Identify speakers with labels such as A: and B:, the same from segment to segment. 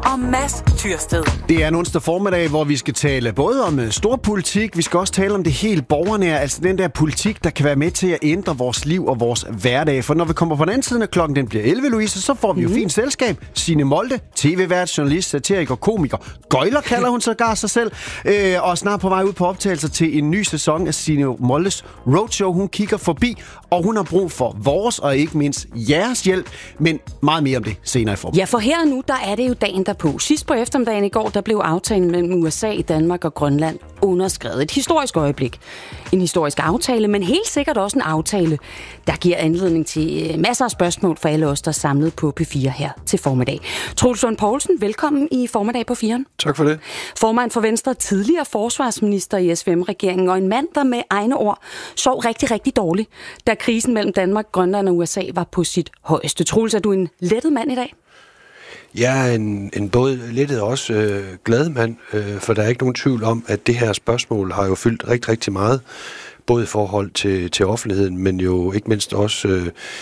A: og Mads Tyrsted.
B: Det er en onsdag formiddag, hvor vi skal tale både om storpolitik, vi skal også tale om det helt borgernære, altså den der politik, der kan være med til at ændre vores liv og vores hverdag. For når vi kommer på den anden side af klokken, den bliver 11, Louise, så får vi jo fint selskab. Signe Molde, tv-vært, journalist, satiriker, komiker. Gøjler kalder hun sågar sig selv. Og snart på vej ud på optagelser til en ny sæson af Signe Moldes Roadshow. Hun kigger forbi, og hun har brug for vores og ikke mindst jeres hjælp. Men meget mere om det senere i formiddag.
C: Ja, for her og nu, der er det jo dagen derpå. Sidst på eftermiddagen i går, der blev aftalen mellem USA, Danmark og Grønland underskrevet. Et historisk øjeblik. En historisk aftale, men helt sikkert også en aftale, der giver anledning til masser af spørgsmål for alle os, der er samlet på P4 her til formiddag. Troels Lund Poulsen, velkommen i Formiddag på 4'eren.
D: Tak for det.
C: Formand for Venstre, tidligere forsvarsminister i SVM-regeringen, og en mand, der med egne ord sov rigtig, rigtig dårligt, da krisen mellem Danmark, Grønland og USA var på sit højeste. Troels, er du en lettet mand i dag?
D: Jeg er en både lettet og også glad mand, for der er ikke nogen tvivl om, at det her spørgsmål har jo fyldt rigtig, rigtig meget, både i forhold til offentligheden, men jo ikke mindst også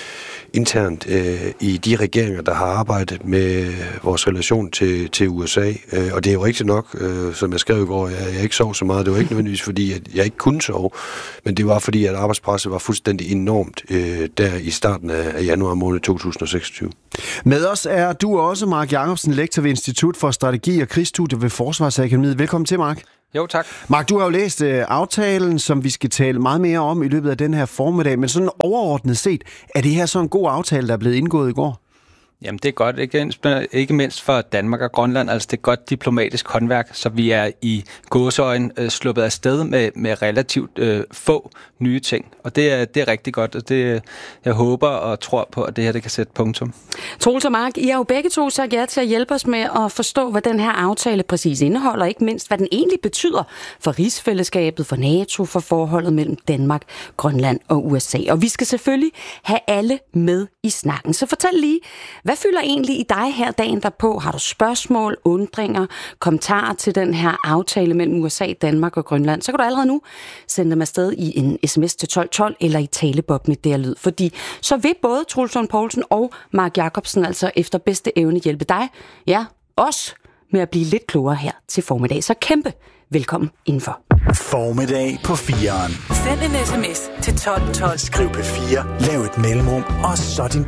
D: internt i de regeringer, der har arbejdet med vores relation til USA. Og det er jo rigtigt nok, som jeg skrev i går, jeg ikke sov så meget. Det var ikke nødvendigvis, fordi at jeg ikke kunne sove, men det var fordi, at arbejdspresset var fuldstændig enormt der i starten af januar måned 2026.
B: Med os er du også, Mark Jacobsen, lektor ved Institut for Strategi og Krigsstudier ved Forsvarsakademiet. Velkommen til, Mark.
E: Jo, tak.
B: Mark, du har jo læst aftalen, som vi skal tale meget mere om i løbet af den her formiddag, men sådan overordnet set, er det her så en god aftale, der er blevet indgået i går?
E: Jamen, det er godt, ikke mindst for Danmark og Grønland. Altså, det er godt diplomatisk håndværk, så vi er i gåseøjne sluppet af sted med relativt få nye ting. Og det er rigtig godt, og det, jeg håber og tror på, at det her det kan sætte punktum.
C: Troels og Mark, I har jo begge to sagt ja til at hjælpe os med at forstå, hvad den her aftale præcis indeholder, og ikke mindst, hvad den egentlig betyder for rigsfællesskabet, for NATO, for forholdet mellem Danmark, Grønland og USA. Og vi skal selvfølgelig have alle med i snakken. Så fortæl lige, hvad fylder egentlig i dig her dagen derpå? Har du spørgsmål, undringer, kommentarer til den her aftale mellem USA, Danmark og Grønland? Så kan du allerede nu sende dem afsted i en sms til 1212 eller i talebob med der lyd. Fordi så vil både Troels Lund Poulsen og Mark Jacobsen altså efter bedste evne hjælpe dig, ja, os, med at blive lidt klogere her til formiddag. Så kæmpe velkommen indenfor.
F: Formiddag på 4'eren.
A: Send en sms til 1212.
F: Skriv P4, lav et mellemrum, og så din